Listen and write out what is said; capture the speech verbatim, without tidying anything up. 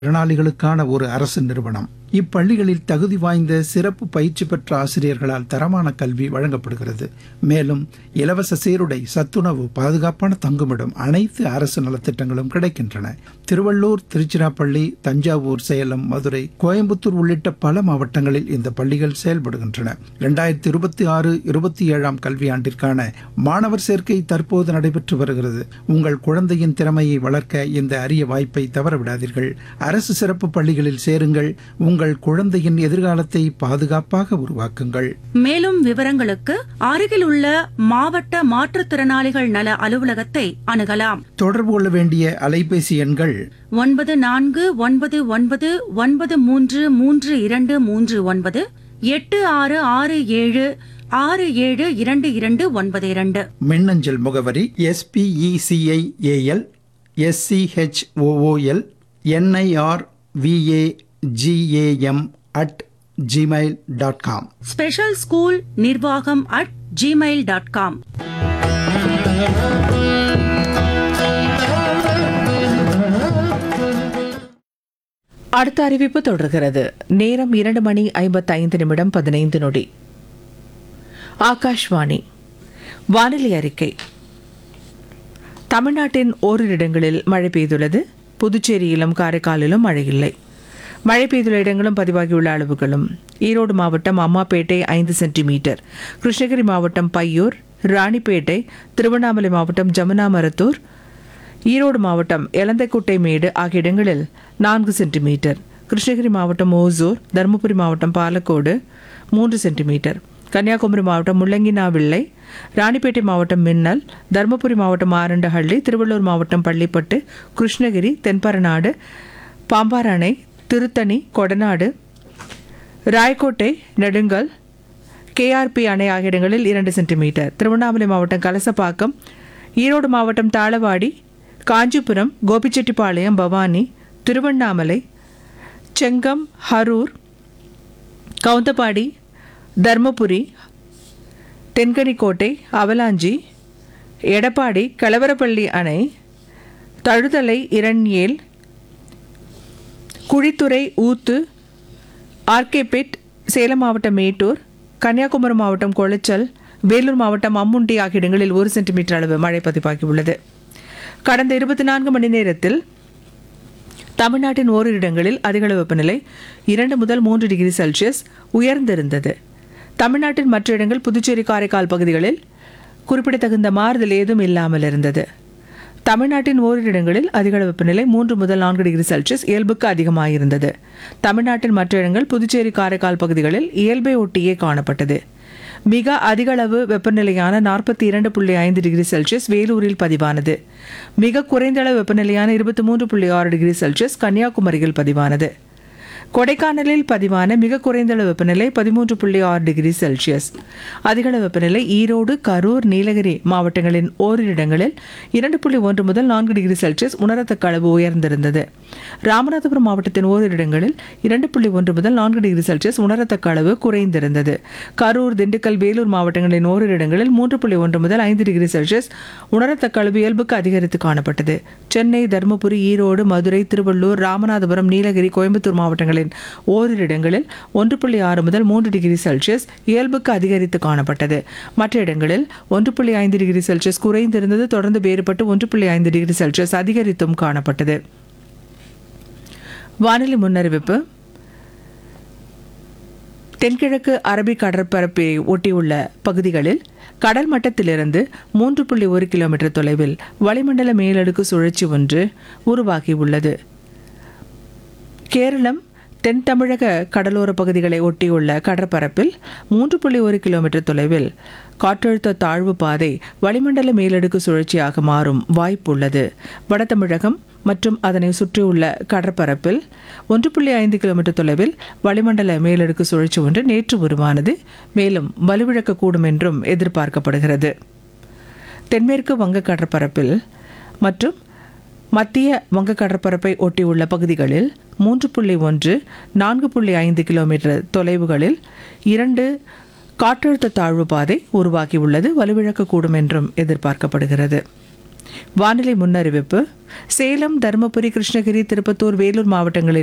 திறனாளிகளுக்கான ஒரு அரசு நிறுவனம். இப்பள்ளிகளில் தகுதி வாய்ந்த சிறப்பு பயிற்சி பெற்ற ஆசிரியர்களால் தரமான கல்வி வழங்கப்படுகிறது. மேலும் இலவச சீருடை, சத்துணவு, பாதுகாப்பான தங்குமிடம், அனைத்து அரசு நலத்திட்டங்களும் கிடைக்கின்றன. திருவள்ளூர், திருச்சிராப்பள்ளி, தஞ்சாவூர், சேலம், மதுரை, கோயம்புத்தூர் உள்ளிட்ட பல மாவட்டங்களில் இந்த பள்ளிகள் செயல்படுகின்றன. இரண்டாயிரத்தி இருபத்தி ஆறு இருபத்தி ஏழாம் கல்வியாண்டிற்கான மாணவர் சேர்க்கை தற்போது நடைபெற்று வருகிறது. உங்கள் குழந்தையின் திறமையை வளர்க்க இந்த அரிய வாய்ப்பை தவறவிடாதீர்கள். அரசு சிறப்பு பள்ளிகளில் சேருங்கள். உங்கள் குழந்தையின் எதிர்காலத்தை பாதுகாப்பாக உருவாக்குங்கள். மேலும் விவரங்களுக்கு அருகில் உள்ள மாவட்ட மாற்றுத்திறனாளிகள் நல அலுவலகத்தை அணுகலாம். தொடர்பு கொள்ள வேண்டிய அலைபேசி எண்கள் ஒன்பது நான்கு ஒன்பது ஒன்பது ஒன்பது மூன்று மூன்று இரண்டு மூன்று ஒன்பது, எட்டு ஆறு ஆறு ஏழு ஆறு ஏழு இரண்டு இரண்டு ஒன்பது இரண்டு. மின்னஞ்சல் முகவரி எஸ்பிஇசிஐஏஎல் S C H O O L NIRVAGAM at Gmail dot com. Special school நிர்வாகம் அட் ஜிமெயில் டாட் காம். அடுத்த அறிவிப்பு தொடர்கிறது. நேரம் இரண்டு மணி ஐம்பத்தைந்து நிமிடம் பதினைந்து நொடி. ஆகாஷ்வாணி வானிலை அறிக்கை. தமிழ்நாட்டின் ஓரிரு இடங்களில் மழை பெய்துள்ளது. புதுச்சேரியிலும் காரைக்காலிலும் மழை இல்லை. மழை பெய்துள்ள இடங்களும் பதிவாகியுள்ள அளவுகளும்: ஈரோடு மாவட்டம் அம்மாப்பேட்டை ஐந்து சென்டிமீட்டர், கிருஷ்ணகிரி மாவட்டம் பையூர், ராணிப்பேட்டை, திருவண்ணாமலை மாவட்டம் ஜமுனாமரத்தூர், ஈரோடு மாவட்டம் எலந்தைக்குட்டை மேடு ஆகிய இடங்களில் நான்கு சென்டிமீட்டர், கிருஷ்ணகிரி மாவட்டம் ஓசூர், தருமபுரி மாவட்டம் பாலக்கோடு மூன்று சென்டிமீட்டர், கன்னியாகுமரி மாவட்டம் முள்ளங்கினாவிள்ளை, ராணிப்பேட்டை மாவட்டம் மின்னல், தருமபுரி மாவட்டம் ஆரண்டஹள்ளி, திருவள்ளூர் மாவட்டம் பள்ளிப்பட்டு, கிருஷ்ணகிரி, தென்பரநாடு, பாம்பாரணை, திருத்தணி, கொடநாடு, ராயக்கோட்டை, நெடுங்கல், கேஆர்பி அணை ஆகிய இடங்களில் இரண்டு சென்டிமீட்டர், திருவண்ணாமலை மாவட்டம் கலசப்பாக்கம், ஈரோடு மாவட்டம் தாளவாடி, காஞ்சிபுரம், கோபிச்செட்டிப்பாளையம், பவானி, திருவண்ணாமலை, செங்கம், ஹரூர், கவுந்தபாடி, தர்மபுரி, தென்கனிக்கோட்டை, அவலாஞ்சி, எடப்பாடி, கலவரப்பள்ளி அணை, தழுதலை, இரண்யேல், குழித்துறை, ஊத்து, ஆர்கேபேட், சேலம் மாவட்டம் மேட்டூர், கன்னியாகுமரி மாவட்டம் கொளச்சல், வேலூர் மாவட்டம் அம்முண்டி ஆகிய இடங்களில் ஒரு சென்டிமீட்டர் அளவு மழை பதிவாகியுள்ளது. கடந்த இருபத்தி நான்கு மணி நேரத்தில் தமிழ்நாட்டின் ஓரிரு இடங்களில் அதிகளவு வெப்பநிலை இரண்டு முதல் மூன்று டிகிரி செல்சியஸ் உயர்ந்திருந்தது. தமிழ்நாட்டின் மற்ற இடங்கள், புதுச்சேரி, காரைக்கால் பகுதிகளில் குறிப்பிடத்தகுந்த மாறுதல் ஏதும் இல்லாமல் இருந்தது. தமிழ்நாட்டின் ஓரிரு இடங்களில் அதிகளவு வெப்பநிலை மூன்று முதல் நான்கு டிகிரி செல்சியஸ் இயல்புக்கு அதிகமாயிருந்தது. தமிழ்நாட்டின் மற்ற இடங்கள், புதுச்சேரி, காரைக்கால் பகுதிகளில் இயல்பை ஒட்டியே காணப்பட்டது. மிக அதிகளவு வெப்பநிலையான நாற்பத்தி இரண்டு புள்ளி ஐந்து டிகிரி செல்சியஸ் வேலூரில் பதிவானது. மிக குறைந்த அளவு வெப்பநிலையான இருபத்தி மூன்று புள்ளி ஆறு டிகிரி செல்சியஸ் கன்னியாகுமரியில் பதிவானது. கொடைக்கானலில் பதிவான மிக குறைந்த அளவு வெப்பநிலை பதிமூன்று புள்ளி ஆறு டிகிரி செல்சியஸ். அதிகளவு வெப்பநிலை ஈரோடு, கரூர், நீலகிரி மாவட்டங்களின் ஓரிரு இடங்களில் இரண்டு புள்ளி ஒன்று முதல் நான்கு டிகிரி செல்சியஸ் உணரத்தக்க அளவு உயர்ந்திருந்தது. ராமநாதபுரம் மாவட்டத்தின் ஓரிரு இடங்களில் இரண்டு புள்ளி ஒன்று முதல் நான்கு டிகிரி செல்சியஸ் உணரத்தக்க அளவு குறைந்திருந்தது. கரூர், திண்டுக்கல், வேலூர் மாவட்டங்களின் ஓரிரு இடங்களில் மூன்று புள்ளி ஒன்று முதல் ஐந்து டிகிரி செல்சியஸ் உணரத்தக்க அளவு இயல்புக்கு அதிகரித்து காணப்பட்டது. சென்னை, தருமபுரி, ஈரோடு, மதுரை, திருவள்ளூர், ராமநாதபுரம், நீலகிரி, கோயம்புத்தூர் மாவட்டங்களில் ஓரிரு இடங்களில் ஒன்று புள்ளி ஆறு முதல் மூன்று டிகிரி செல்சியஸ் இயல்புக்கு அதிகரித்து காணப்பட்டது. மற்ற இடங்களில் ஒன்று புள்ளி ஐந்து டிகிரி செல்சியஸ் குறைந்திருந்தது. தொடர்ந்து வேறுபட்டு ஒன்று புள்ளி ஐந்து டிகிரி செல்சியஸ் அதிகரித்தும் காணப்பட்டது. வானிலை முன்னறிவிப்பு. தென்கிழக்கு அரபிக் கடற்பரப்பை ஒட்டியுள்ள பகுதிகளில் கடல் மட்டத்திலிருந்து மூன்று புள்ளி ஒரு கிலோமீட்டர் தொலைவில் வளிமண்டல மேலடுக்கு சுழற்சி ஒன்று உருவாகியுள்ளது. கேரளம், தென் தமிழக கடலோர பகுதிகளை ஒட்டியுள்ள கடற்பரப்பில் மூன்று புள்ளி ஒரு கிலோமீட்டர் தொலைவில் காற்றழுத்த தாழ்வு பாதை வளிமண்டல மேலடுக்கு சுழற்சியாக மாறும் வாய்ப்புள்ளது. வட தமிழகம் மற்றும் அதனை சுற்றியுள்ள கடற்பரப்பில் ஒன்று புள்ளி ஐந்து கிலோமீட்டர் தொலைவில் வளிமண்டல மேலடுக்கு சுழற்சி ஒன்று நேற்று உருவானது. மேலும் வலுவிழக்கக்கூடும் என்றும் எதிர்பார்க்கப்படுகிறது. தென்மேற்கு வங்க கடற்பரப்பில் மற்றும் மத்திய வங்க கடற்பரப்பை ஒட்டியுள்ள பகுதிகளில் மூன்று புள்ளி ஒன்று நான்கு புள்ளி ஐந்து கிலோமீட்டர் தொலைவுகளில் இரண்டு காற்றழுத்த தாழ்வு பாதை உருவாகியுள்ளது. வலுவிழக்கக்கூடும் என்றும் எதிர்பார்க்கப்படுகிறது. வானிலை முன்னறிவிப்பு. சேலம், தருமபுரி, கிருஷ்ணகிரி, திருப்பத்தூர், வேலூர் மாவட்டங்களில்